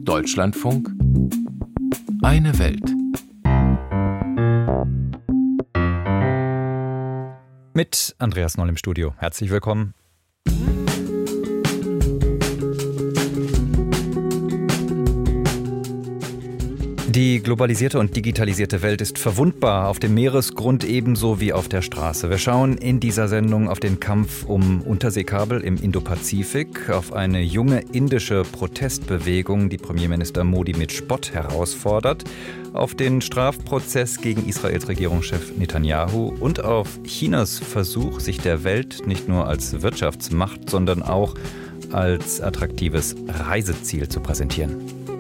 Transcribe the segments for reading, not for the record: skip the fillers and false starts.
Deutschlandfunk Eine Welt. Mit Andreas Noll im Studio. Herzlich willkommen. Die globalisierte und digitalisierte Welt ist verwundbar, auf dem Meeresgrund ebenso wie auf der Straße. Wir schauen in dieser Sendung auf den Kampf um Unterseekabel im Indopazifik, auf eine junge indische Protestbewegung, die Premierminister Modi mit Spott herausfordert, auf den Strafprozess gegen Israels Regierungschef Netanyahu und auf Chinas Versuch, sich der Welt nicht nur als Wirtschaftsmacht, sondern auch als attraktives Reiseziel zu präsentieren.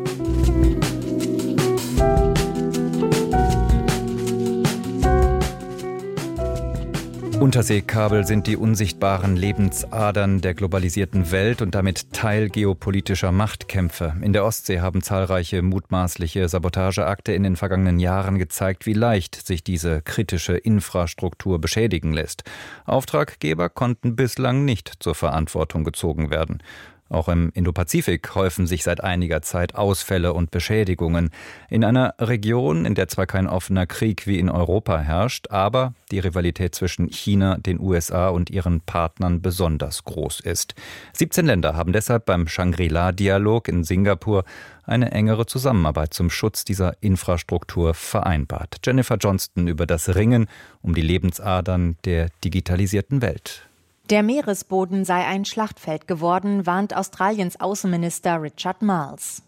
Unterseekabel sind die unsichtbaren Lebensadern der globalisierten Welt und damit Teil geopolitischer Machtkämpfe. In der Ostsee haben zahlreiche mutmaßliche Sabotageakte in den vergangenen Jahren gezeigt, wie leicht sich diese kritische Infrastruktur beschädigen lässt. Auftraggeber konnten bislang nicht zur Verantwortung gezogen werden. Auch im Indopazifik häufen sich seit einiger Zeit Ausfälle und Beschädigungen. In einer Region, in der zwar kein offener Krieg wie in Europa herrscht, aber die Rivalität zwischen China, den USA und ihren Partnern besonders groß ist. 17 Länder haben deshalb beim Shangri-La-Dialog in Singapur eine engere Zusammenarbeit zum Schutz dieser Infrastruktur vereinbart. Jennifer Johnston über das Ringen um die Lebensadern der digitalisierten Welt. Der Meeresboden sei ein Schlachtfeld geworden, warnt Australiens Außenminister Richard Marles.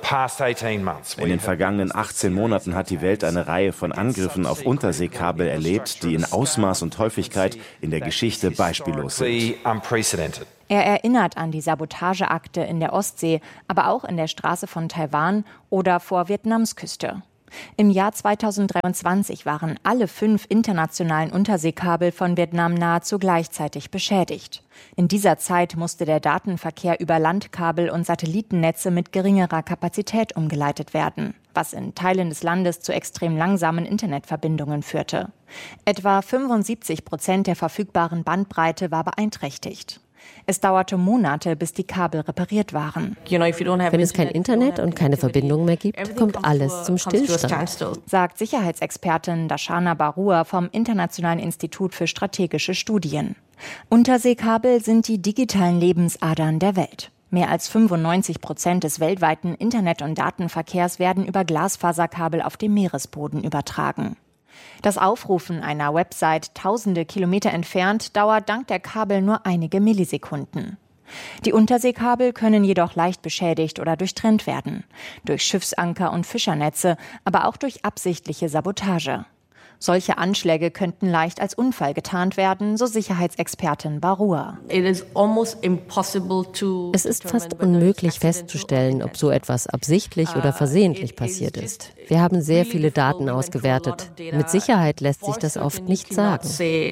In den vergangenen 18 Monaten hat die Welt eine Reihe von Angriffen auf Unterseekabel erlebt, die in Ausmaß und Häufigkeit in der Geschichte beispiellos sind. Er erinnert an die Sabotageakte in der Ostsee, aber auch in der Straße von Taiwan oder vor Vietnams Küste. Im Jahr 2023 waren alle 5 internationalen Unterseekabel von Vietnam nahezu gleichzeitig beschädigt. In dieser Zeit musste der Datenverkehr über Landkabel und Satellitennetze mit geringerer Kapazität umgeleitet werden, was in Teilen des Landes zu extrem langsamen Internetverbindungen führte. Etwa 75% der verfügbaren Bandbreite war beeinträchtigt. Es dauerte Monate, bis die Kabel repariert waren. Wenn es kein Internet und keine Verbindung mehr gibt, kommt alles zum Stillstand, sagt Sicherheitsexpertin Darshana Barua vom Internationalen Institut für strategische Studien. Unterseekabel sind die digitalen Lebensadern der Welt. Mehr als 95% des weltweiten Internet- und Datenverkehrs werden über Glasfaserkabel auf dem Meeresboden übertragen. Das Aufrufen einer Website tausende Kilometer entfernt dauert dank der Kabel nur einige Millisekunden. Die Unterseekabel können jedoch leicht beschädigt oder durchtrennt werden. Durch Schiffsanker und Fischernetze, aber auch durch absichtliche Sabotage. Solche Anschläge könnten leicht als Unfall getarnt werden, so Sicherheitsexpertin Barua. Es ist fast unmöglich festzustellen, ob so etwas absichtlich oder versehentlich passiert ist. Wir haben sehr viele Daten ausgewertet. Mit Sicherheit lässt sich das oft nicht sagen.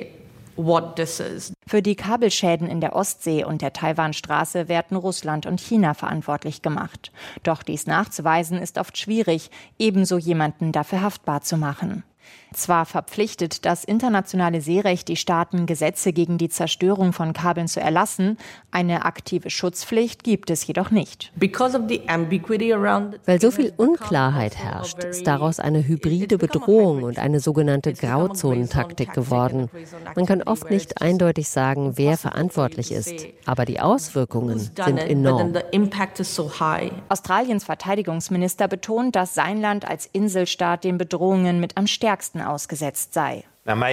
Für die Kabelschäden in der Ostsee und der Taiwanstraße werden Russland und China verantwortlich gemacht. Doch dies nachzuweisen ist oft schwierig, ebenso jemanden dafür haftbar zu machen. Zwar verpflichtet das internationale Seerecht die Staaten, Gesetze gegen die Zerstörung von Kabeln zu erlassen, eine aktive Schutzpflicht gibt es jedoch nicht. Weil so viel Unklarheit herrscht, ist daraus eine hybride Bedrohung und eine sogenannte Grauzonentaktik geworden. Man kann oft nicht eindeutig sagen, wer verantwortlich ist, aber die Auswirkungen sind enorm. Australiens Verteidigungsminister betont, dass sein Land als Inselstaat den Bedrohungen mit am stärksten ausgesetzt sei.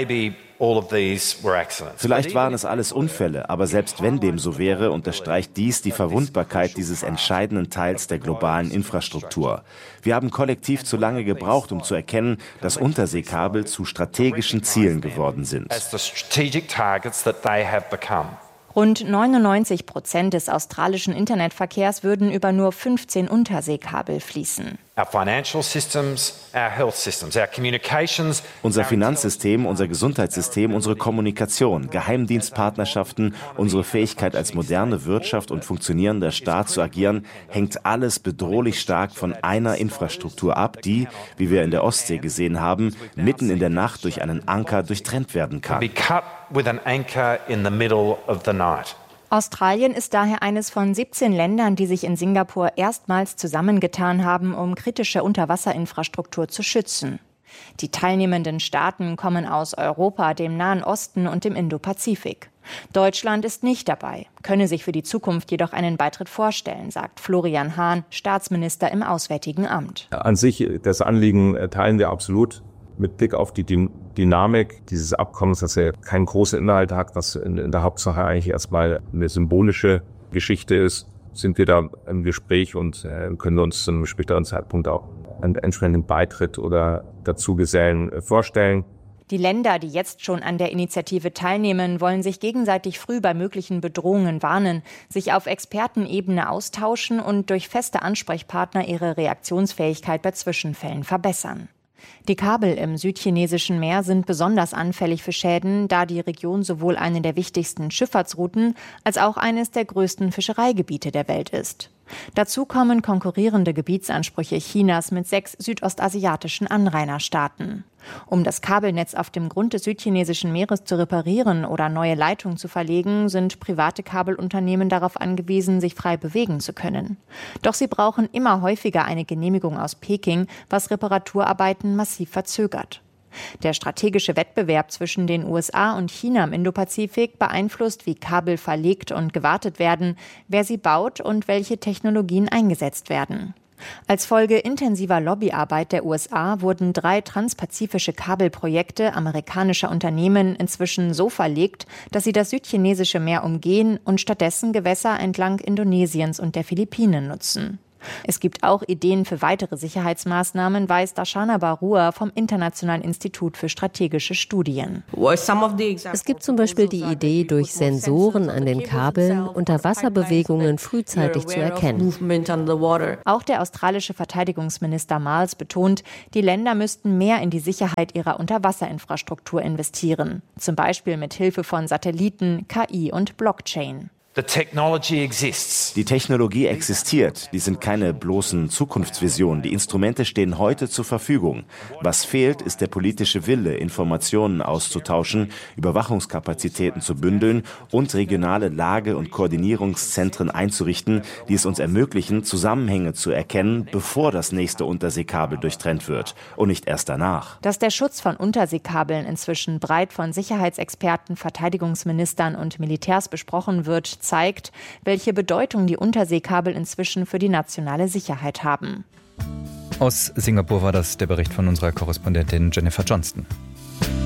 Vielleicht waren es alles Unfälle, aber selbst wenn dem so wäre, unterstreicht dies die Verwundbarkeit dieses entscheidenden Teils der globalen Infrastruktur. Wir haben kollektiv zu lange gebraucht, um zu erkennen, dass Unterseekabel zu strategischen Zielen geworden sind. Rund 99% des australischen Internetverkehrs würden über nur 15 Unterseekabel fließen. Unser Finanzsystem, unser Gesundheitssystem, unsere Kommunikation, Geheimdienstpartnerschaften, unsere Fähigkeit als moderne Wirtschaft und funktionierender Staat zu agieren, hängt alles bedrohlich stark von einer Infrastruktur ab, die, wie wir in der Ostsee gesehen haben, mitten in der Nacht durch einen Anker durchtrennt werden kann. Australien ist daher eines von 17 Ländern, die sich in Singapur erstmals zusammengetan haben, um kritische Unterwasserinfrastruktur zu schützen. Die teilnehmenden Staaten kommen aus Europa, dem Nahen Osten und dem Indopazifik. Deutschland ist nicht dabei, könne sich für die Zukunft jedoch einen Beitritt vorstellen, sagt Florian Hahn, Staatsminister im Auswärtigen Amt. An sich, das Anliegen teilen wir absolut. Mit Blick auf die Dynamik dieses Abkommens, dass er keinen großen Inhalt hat, was in der Hauptsache eigentlich erstmal eine symbolische Geschichte ist, sind wir da im Gespräch und können uns zu einem späteren Zeitpunkt auch einen entsprechenden Beitritt oder Dazugesellen vorstellen. Die Länder, die jetzt schon an der Initiative teilnehmen, wollen sich gegenseitig früh bei möglichen Bedrohungen warnen, sich auf Expertenebene austauschen und durch feste Ansprechpartner ihre Reaktionsfähigkeit bei Zwischenfällen verbessern. Die Kabel im südchinesischen Meer sind besonders anfällig für Schäden, da die Region sowohl eine der wichtigsten Schifffahrtsrouten als auch eines der größten Fischereigebiete der Welt ist. Dazu kommen konkurrierende Gebietsansprüche Chinas mit 6 südostasiatischen Anrainerstaaten. Um das Kabelnetz auf dem Grund des südchinesischen Meeres zu reparieren oder neue Leitungen zu verlegen, sind private Kabelunternehmen darauf angewiesen, sich frei bewegen zu können. Doch sie brauchen immer häufiger eine Genehmigung aus Peking, was Reparaturarbeiten massiv verzögert. Der strategische Wettbewerb zwischen den USA und China im Indopazifik beeinflusst, wie Kabel verlegt und gewartet werden, wer sie baut und welche Technologien eingesetzt werden. Als Folge intensiver Lobbyarbeit der USA wurden 3 transpazifische Kabelprojekte amerikanischer Unternehmen inzwischen so verlegt, dass sie das südchinesische Meer umgehen und stattdessen Gewässer entlang Indonesiens und der Philippinen nutzen. Es gibt auch Ideen für weitere Sicherheitsmaßnahmen, weiß Darshana Barua vom Internationalen Institut für strategische Studien. Es gibt zum Beispiel die Idee, durch Sensoren an den Kabeln Unterwasserbewegungen frühzeitig zu erkennen. Auch der australische Verteidigungsminister Miles betont, die Länder müssten mehr in die Sicherheit ihrer Unterwasserinfrastruktur investieren, zum Beispiel mit Hilfe von Satelliten, KI und Blockchain. Die Technologie existiert. Die sind keine bloßen Zukunftsvisionen. Die Instrumente stehen heute zur Verfügung. Was fehlt, ist der politische Wille, Informationen auszutauschen, Überwachungskapazitäten zu bündeln und regionale Lage- und Koordinierungszentren einzurichten, die es uns ermöglichen, Zusammenhänge zu erkennen, bevor das nächste Unterseekabel durchtrennt wird und nicht erst danach. Dass der Schutz von Unterseekabeln inzwischen breit von Sicherheitsexperten, Verteidigungsministern und Militärs besprochen wird, zeigt, welche Bedeutung die Unterseekabel inzwischen für die nationale Sicherheit haben. Aus Singapur war das der Bericht von unserer Korrespondentin Jennifer Johnston.